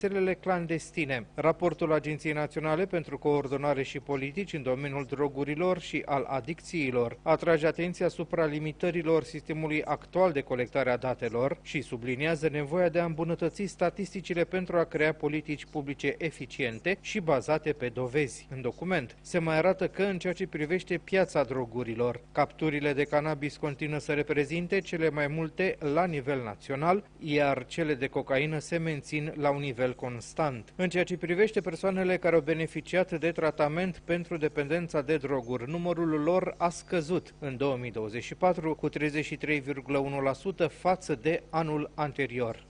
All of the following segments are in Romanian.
rețelele clandestine. Raportul Agenției Naționale pentru Coordonare și Politici în domeniul drogurilor și al adicțiilor atrage atenția asupra limitărilor sistemului actual de colectare a datelor și subliniază nevoia de a îmbunătăți statisticile pentru a crea politici publice eficiente și bazate pe dovezi. În document se mai arată că în ceea ce privește piața drogurilor, capturile de cannabis continuă să reprezinte cele mai multe la nivel național, iar cele de cocaină se mențin la un nivel constant. În ceea ce privește persoanele care au beneficiat de tratament pentru dependența de droguri, numărul lor a scăzut în 2024 cu 33,1% față de anul anterior.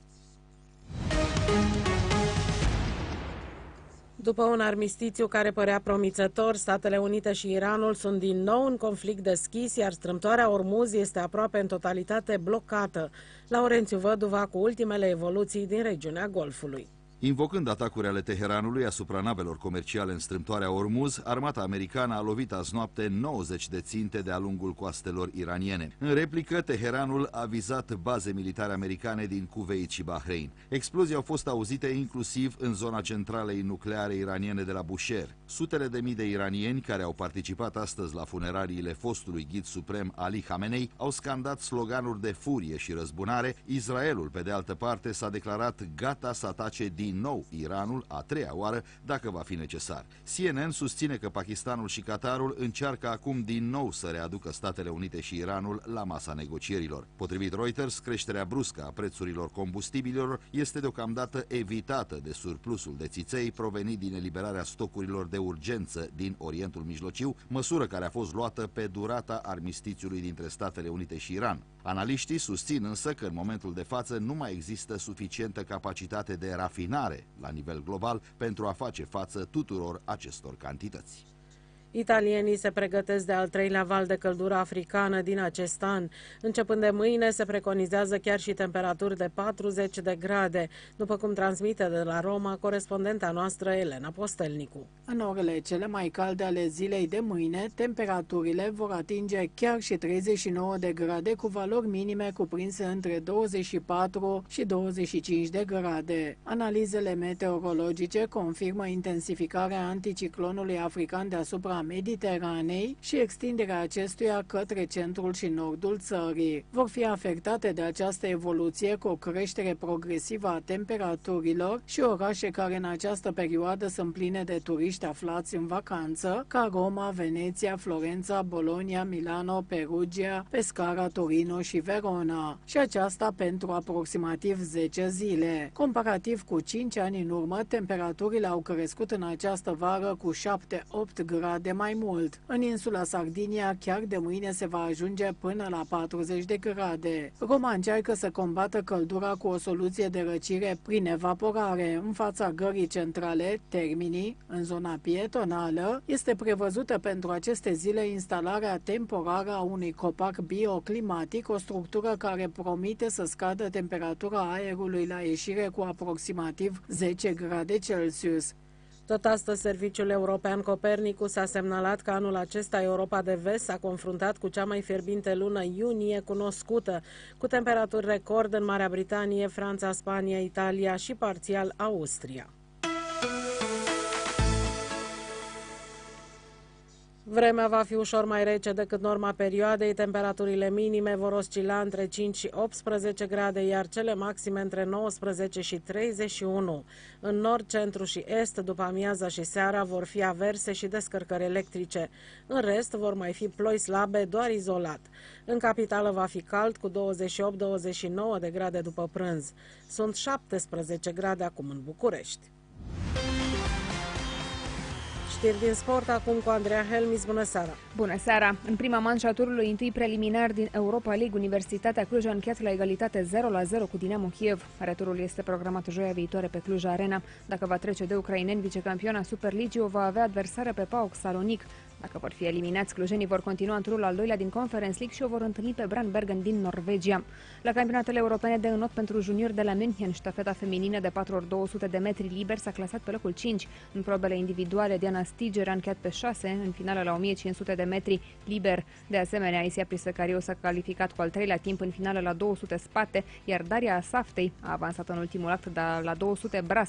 După un armistițiu care părea promițător, Statele Unite și Iranul sunt din nou în conflict deschis, iar strâmtoarea Ormuz este aproape în totalitate blocată. Laurențiu Văduva cu ultimele evoluții din regiunea Golfului. Invocând atacuri ale Teheranului asupra navelor comerciale în strâmtoarea Ormuz, armata americană a lovit azi noapte 90 de ținte de-a lungul coastelor iraniene. În replică, Teheranul a vizat baze militare americane din Kuwait și Bahrain. Explozii au fost auzite inclusiv în zona centralei nucleare iraniene de la Bushehr. Sutele de mii de iranieni care au participat astăzi la funeraliile fostului ghid suprem Ali Khamenei au scandat sloganuri de furie și răzbunare. Israelul, pe de altă parte, s-a declarat gata să atace din nou Iranul a treia oară dacă va fi necesar. CNN susține că Pakistanul și Qatarul încearcă acum din nou să readucă Statele Unite și Iranul la masa negocierilor. Potrivit Reuters, creșterea bruscă a prețurilor combustibililor este deocamdată evitată de surplusul de țiței provenit din eliberarea stocurilor de urgență din Orientul Mijlociu, măsură care a fost luată pe durata armistițiului dintre Statele Unite și Iran. Analiștii susțin însă că în momentul de față nu mai există suficientă capacitate de rafinare la nivel global pentru a face față tuturor acestor cantități. Italienii se pregătesc de al treilea val de căldură africană din acest an. Începând de mâine se preconizează chiar și temperaturi de 40 de grade, după cum transmite de la Roma corespondenta noastră Elena Postelnicu. În orele cele mai calde ale zilei de mâine, temperaturile vor atinge chiar și 39 de grade, cu valori minime cuprinse între 24 și 25 de grade. Analizele meteorologice confirmă intensificarea anticiclonului african deasupra Mediteranei și extinderea acestuia către centrul și nordul țării. Vor fi afectate de această evoluție cu o creștere progresivă a temperaturilor și orașe care în această perioadă sunt pline de turiști aflați în vacanță, ca Roma, Veneția, Florența, Bologna, Milano, Perugia, Pescara, Torino și Verona. Și aceasta pentru aproximativ 10 zile. Comparativ cu 5 ani în urmă, temperaturile au crescut în această vară cu 7-8 grade mai mult. În insula Sardinia, chiar de mâine se va ajunge până la 40 de grade. Roma încearcă să combată căldura cu o soluție de răcire prin evaporare. În fața gării centrale, Termini, în zona pietonală, este prevăzută pentru aceste zile instalarea temporară a unui copac bioclimatic, o structură care promite să scadă temperatura aerului la ieșire cu aproximativ 10 grade Celsius. Tot astăzi, Serviciul European Copernicus a semnalat că anul acesta Europa de Vest s-a confruntat cu cea mai fierbinte lună iunie cunoscută, cu temperaturi record în Marea Britanie, Franța, Spania, Italia și parțial Austria. Vremea va fi ușor mai rece decât norma perioadei, temperaturile minime vor oscila între 5 și 18 grade, iar cele maxime între 19 și 31. În nord, centru și est, după amiaza și seara, vor fi averse și descărcări electrice. În rest, vor mai fi ploi slabe, doar izolat. În capitală va fi cald cu 28-29 de grade după prânz. Sunt 17 grade acum în București. Știri din sport acum cu Andreea Helmis. Bună seara! Bună seara! În prima manșă a turului întâi preliminar din Europa League, Universitatea Cluj a încheiat la egalitate 0-0 cu Dinamo Kiev. Returul este programat joia viitoare pe Cluj Arena. Dacă va trece de ucraineni, vicecampiona Superligii o va avea adversară pe PAOK Salonic. Dacă vor fi eliminați, clujenii vor continua în turul al doilea din Conference League și o vor întâlni pe Brandbergen din Norvegia. La campionatele europene de înot pentru juniori de la München, ștafeta feminină de 4x200 de metri liber s-a clasat pe locul 5. În probele individuale, Diana Stiger a încheiat pe 6, în finală la 1500 de metri liber. De asemenea, Isia Prisăcariu s-a calificat cu al treilea timp în finală la 200 spate, iar Daria Saftei a avansat în ultimul act la 200 bras